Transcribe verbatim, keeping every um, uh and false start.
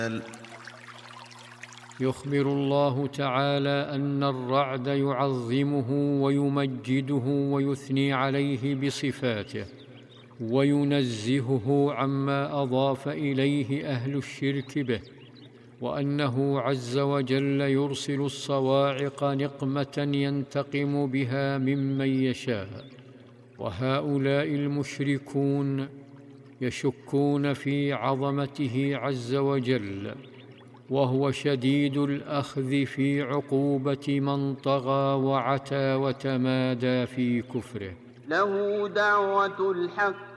يخبر الله تعالى أن الرعد يعظمه ويمجده ويثني عليه بصفاته وينزهه عما أضاف إليه أهل الشرك به، وأنه عز وجل يرسل الصواعق نقمة ينتقم بها ممن يشاء. وهؤلاء المشركون يشكون في عظمته عز وجل، وهو شديد الأخذ في عقوبة من طغى وعتى وتمادى في كفره. له دعوة الحق